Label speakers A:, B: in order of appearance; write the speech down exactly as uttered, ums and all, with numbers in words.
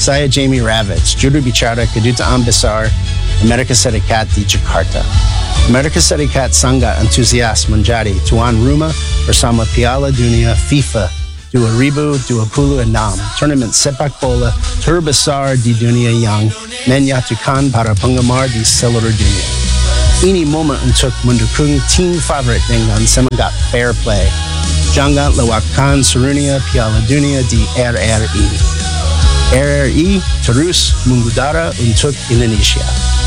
A: Saya Jamie Ravitz, Juru Bicara Kedutaan Besar Amerika Serikat di Jakarta. Amerika Serikat sangat antusias menjadi tuan rumah bersama Piala Dunia FIFA dua ribu dua puluh enam, tournament sepak bola terbesar di dunia yang menyatukan para penggemar di seluruh dunia. Ini momen untuk mendukung tim favorit dengan semangat fair play. Jangan lewatkan serunya Piala Dunia di R R I. R R I terus mengudara untuk Indonesia.